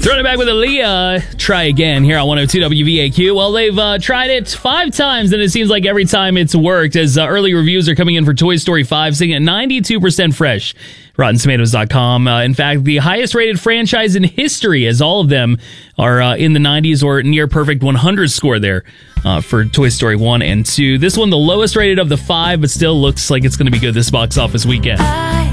Running back with Aaliyah. Try again here on 102 WVAQ. Well, they've tried it 5 times, and it seems like every time it's worked, as early reviews are coming in for Toy Story 5, sitting at 92% fresh. RottenTomatoes.com. In fact, the highest rated franchise in history, as all of them are in the 90s or near perfect 100 score there for Toy Story 1 and 2. This one, the lowest rated of the 5, but still looks like it's going to be good this box office weekend.